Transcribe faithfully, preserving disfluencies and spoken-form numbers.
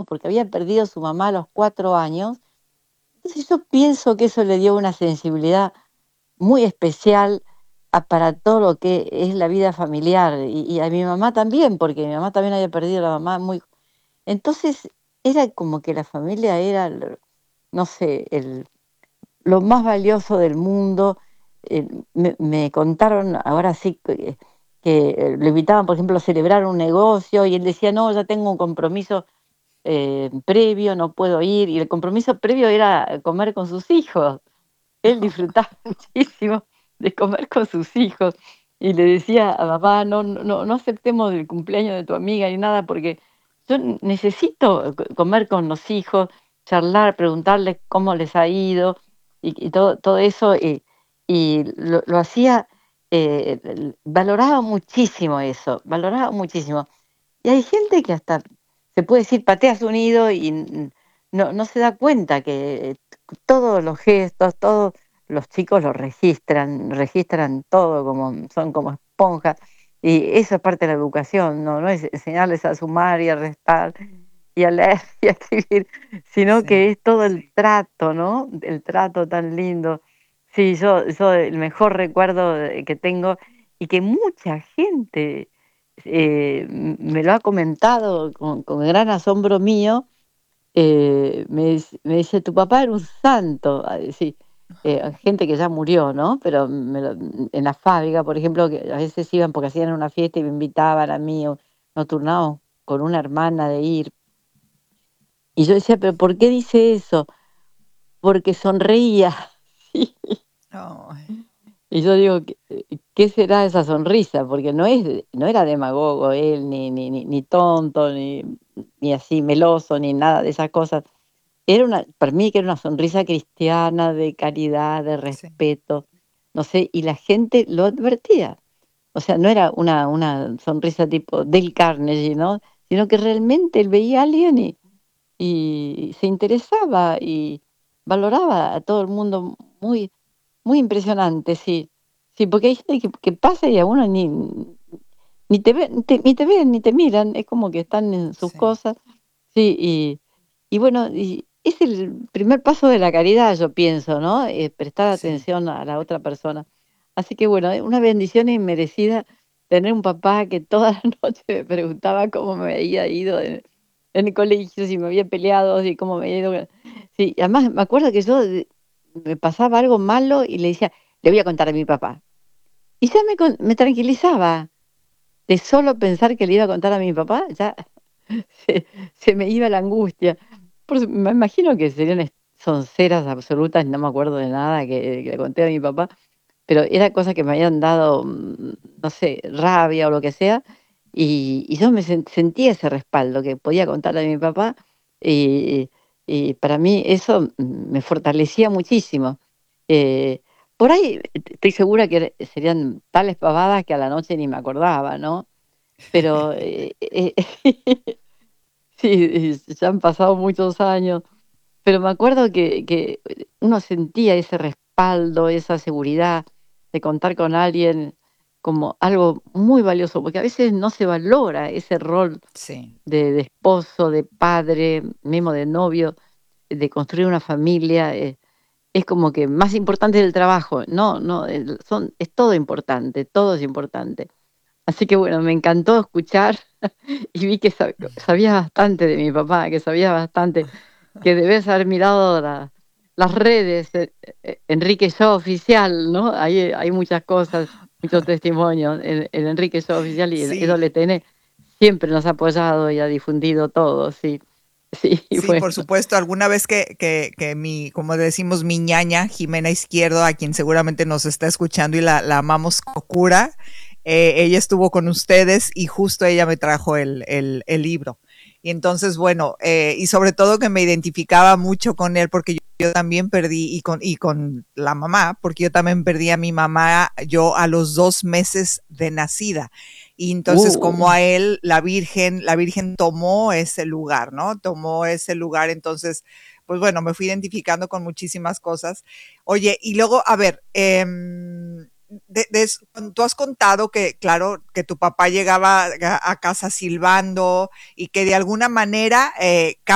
porque había perdido a su mamá a los cuatro años. Entonces yo pienso que eso le dio una sensibilidad muy especial a para todo lo que es la vida familiar, y y a mi mamá también, porque mi mamá también había perdido a la mamá muy entonces, era como que la familia era l no sé, el lo más valioso del mundo. Eh, me me contaron ahora sí que que lo invitaban, por ejemplo, a celebrar un negocio, y él decía: "No, ya tengo un compromiso, eh, previo, no puedo ir", y el compromiso previo era comer con sus hijos. Él disfrutaba muchísimo de comer con sus hijos, y le decía a papá: "No no no aceptemos el cumpleaños de tu amiga ni nada, porque yo n necesito co comer con los hijos, charlar, preguntarles cómo les ha ido", y y todo todo eso, y y lo lo hacía, eh, l valoraba muchísimo eso, valoraba muchísimo. Y hay gente que hasta, se puede decir, patea su nido y n no no se da cuenta que todos los gestos, todos los chicos lo registran, registran todo como son como esponjas, y eso es parte de la educación, no no es enseñarles a sumar y a restar y a leer y a escribir, sino que Sí. es todo el trato, ¿no? El trato tan lindo. Sí, yo yo el mejor recuerdo, eh, que tengo y que mucha gente, eh, m me lo ha comentado con con gran asombro mío, eh, me dice me dice: "Tu papá era un santo", ah, sí, eh, gente que ya murió, ¿no? Pero me lo en la fábrica, por ejemplo, que a veces iban porque hacían una fiesta y me invitaban a mí, o nos turnábamos con una hermana de ir. Y yo decía: "¿Pero por qué dice eso?". "Porque sonreía". Sí. Ay. Y yo digo: "¿Qué qué será esa sonrisa?". Porque no es no era demagogo él, ni ni ni ni tonto, ni ni así meloso, ni nada de esas cosas. Era una para mí que era una sonrisa cristiana, de caridad, de Sí. respeto, no sé, y la gente lo advertía. O sea, no era una una sonrisa tipo Dale Carnegie, ¿no? Sino que realmente él veía a alguien y y se interesaba y valoraba a todo el mundo muy muy impresionante, sí. Sí, porque hay gente que que pasa y a uno ni ni te ven ni te ven, ni te miran, es como que están en sus Sí. cosas. Sí, y y bueno, y es el primer paso de la caridad, yo pienso, ¿no? Eh, prestar Sí. atención a la otra persona. Así que bueno, es una bendición inmerecida tener un papá que toda la noche me preguntaba cómo me había ido en en el colegio, si me había peleado, si cómo me había ido. Sí, y además me acuerdo que yo, eh, me pasaba algo malo y le decía: "Le voy a contar a mi papá". Y ya me con me tranquilizaba. De solo pensar que le iba a contar a mi papá, ya se se me iba la angustia. Por eso me imagino que serían es sonceras absolutas, no me acuerdo de nada que que le conté a mi papá, pero era cosas que me habían dado, mm, no sé, rabia o lo que sea, y y yo me sen sentía ese respaldo que podía contarle a mi papá, y y para mí eso, mm, me fortalecía muchísimo. Eh, por ahí estoy segura que serían tales pavadas que a la noche ni me acordaba, ¿no? Pero, eh eh, sí, ya han pasado muchos años, pero me acuerdo que que uno sentía ese respaldo, esa seguridad de contar con alguien como algo muy valioso, porque a veces no se valora ese rol Sí. de de esposo, de padre, mismo de novio, de construir una familia, eh, es como que más importante del trabajo. No no, el son es todo importante, todo es importante. Así que bueno, me encantó escuchar y vi que sa sabías bastante de mi papá, que sabías bastante, que debes haber mirado la las redes, eh eh, Enrique Shaw Oficial, ¿no? Ahí hay muchas cosas, muchos testimonios en en Enrique Shaw Oficial y en Sí. E-W-T-N siempre nos ha apoyado y ha difundido todo, sí. Sí, Sí, bueno. por supuesto, alguna vez que que que mi, como decimos, mi ñaña, Jimena Izquierdo, a quien seguramente nos está escuchando y la la amamos con locura, eh, ella estuvo con ustedes y justo ella me trajo el el el libro. Y entonces, bueno, eh, y sobre todo que me identificaba mucho con él, porque yo yo también perdí y con y con la mamá, porque yo también perdí a mi mamá, yo a los dos meses de nacida. Y entonces, como Uh. a él, la Virgen la Virgen tomó ese lugar, ¿no? Tomó ese lugar, entonces, pues bueno, me fui identificando con muchísimas cosas. Oye, y luego, a ver, em, de des tú has contado que, claro, que tu papá llegaba a a casa silbando y que de alguna manera, eh, ca